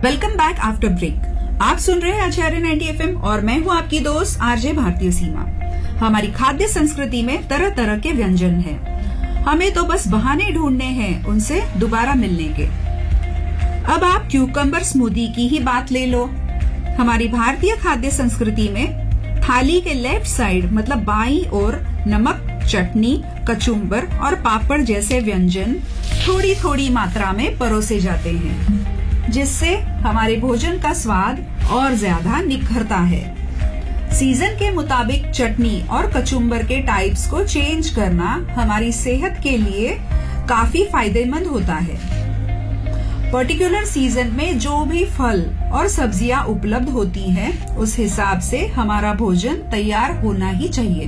Welcome back after break. आप सुन रहे हैं आचार्य 90 FM और मैं हूं आपकी दोस्त आरजे भारतीय सीमा। हमारी खाद्य संस्कृति में तरह तरह के व्यंजन हैं। हमें तो बस बहाने ढूंढने हैं उनसे दोबारा मिलने के। अब आप क्यूकम्बर स्मूदी की ही बात ले लो। हमारी भारतीय खाद्य संस्कृति में थाली के लेफ्ट साइड मतलब बाईं ओर नमक, चटनी, कचुम्बर और पापड़ जैसे व्यंजन थोड़ी थोड़ी मात्रा में परोसे जाते हैं, जिससे हमारे भोजन का स्वाद और ज्यादा निखरता है। सीजन के मुताबिक चटनी और कचुम्बर के टाइप्स को चेंज करना हमारी सेहत के लिए काफी फायदेमंद होता है। पर्टिकुलर सीजन में जो भी फल और सब्जियां उपलब्ध होती हैं, उस हिसाब से हमारा भोजन तैयार होना ही चाहिए।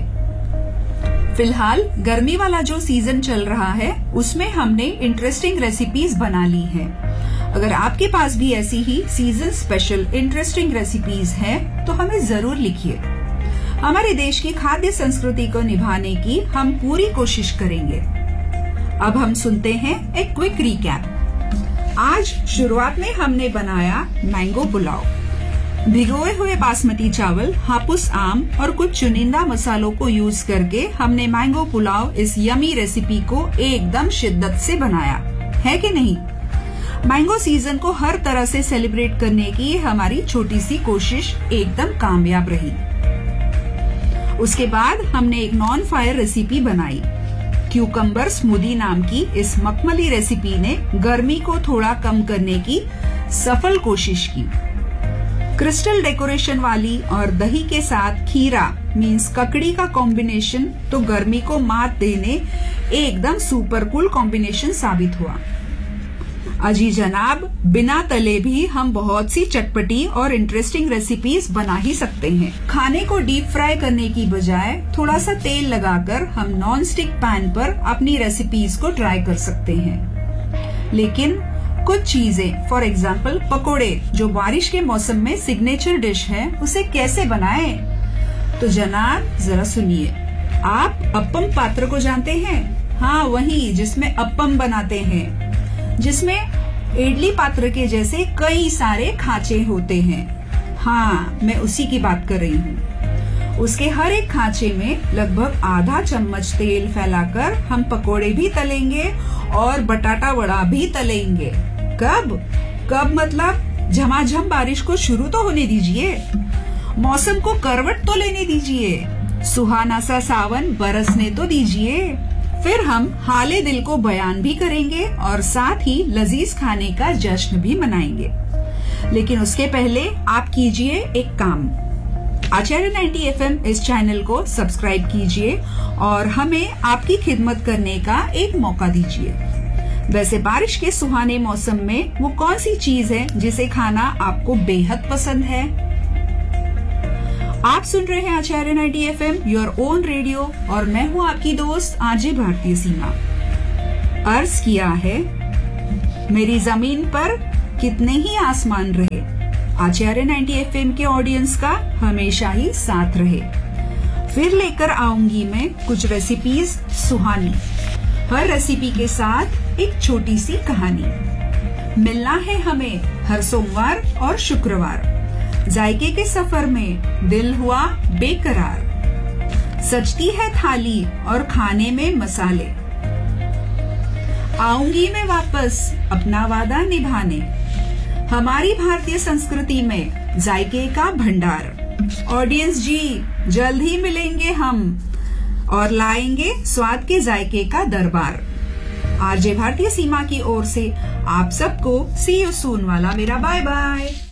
फिलहाल गर्मी वाला जो सीजन चल रहा है, उसमें हमने इंटरेस्टिंग रेसिपीज बना ली हैं। अगर आपके पास भी ऐसी ही सीजन स्पेशल इंटरेस्टिंग रेसिपीज हैं, तो हमें जरूर लिखिए। हमारे देश की खाद्य संस्कृति को निभाने की हम पूरी कोशिश करेंगे। अब हम सुनते हैं एक क्विक रिकैप। आज शुरुआत में हमने बनाया मैंगो पुलाव। भिगोए हुए बासमती चावल, हापुस आम और कुछ चुनिंदा मसालों को यूज करके हमने मैंगो पुलाव इस यमी रेसिपी को एकदम शिद्दत से बनाया है कि नहीं। मैंगो सीजन को हर तरह से सेलिब्रेट करने की हमारी छोटी सी कोशिश एकदम कामयाब रही। उसके बाद हमने एक नॉन फायर रेसिपी बनाई। क्यूकम्बर स्मूदी नाम की इस मखमली रेसिपी ने गर्मी को थोड़ा कम करने की सफल कोशिश की। क्रिस्टल डेकोरेशन वाली और दही के साथ खीरा मींस ककड़ी का कॉम्बिनेशन तो गर्मी को मात देने एकदम सुपर कूल कॉम्बिनेशन साबित हुआ। अजी जनाब, बिना तले भी हम बहुत सी चटपटी और इंटरेस्टिंग रेसिपीज बना ही सकते हैं। खाने को डीप फ्राई करने की बजाय थोड़ा सा तेल लगाकर हम नॉन स्टिक पैन पर अपनी रेसिपीज को ट्राई कर सकते हैं। लेकिन कुछ चीजें, फॉर एग्जाम्पल पकोड़े, जो बारिश के मौसम में सिग्नेचर डिश है, उसे कैसे बनाएं? तो जनाब जरा सुनिए। आप अप्पम पात्र को जानते हैं? हाँ, वही जिसमें अप्पम बनाते हैं, जिसमें इडली पात्र के जैसे कई सारे खांचे होते हैं। हाँ, मैं उसी की बात कर रही हूँ। उसके हर एक खांचे में लगभग आधा चम्मच तेल फैलाकर हम पकोड़े भी तलेंगे और बटाटा वड़ा भी तलेंगे। कब मतलब झमाझम बारिश को शुरू तो होने दीजिए, मौसम को करवट तो लेने दीजिए, सुहाना सा सावन बरसने तो दीजिए। फिर हम हाले दिल को बयान भी करेंगे और साथ ही लजीज खाने का जश्न भी मनाएंगे। लेकिन उसके पहले आप कीजिए एक काम। आचार्य 90 FM इस चैनल को सब्सक्राइब कीजिए और हमें आपकी खिदमत करने का एक मौका दीजिए। वैसे बारिश के सुहाने मौसम में वो कौन सी चीज है जिसे खाना आपको बेहद पसंद है? आप सुन रहे हैं आचार्य 90 FM, योर ओन रेडियो, और मैं हूं आपकी दोस्त आरजे भारतीय सीमा। अर्ज किया है, मेरी जमीन पर कितने ही आसमान रहे, आचार्य 90 FM के ऑडियंस का हमेशा ही साथ रहे। फिर लेकर आऊंगी मैं कुछ रेसिपीज सुहानी, हर रेसिपी के साथ एक छोटी सी कहानी। मिलना है हमें हर सोमवार और शुक्रवार। जायके के सफर में दिल हुआ बेकरार, सजती है थाली और खाने में मसाले। आऊंगी मैं वापस अपना वादा निभाने, हमारी भारतीय संस्कृति में जायके का भंडार। ऑडियंस जी, जल्द ही मिलेंगे हम और लाएंगे स्वाद के जायके का दरबार। आरजे भारतीय सीमा की ओर से आप सबको सी यू सून वाला मेरा बाय बाय।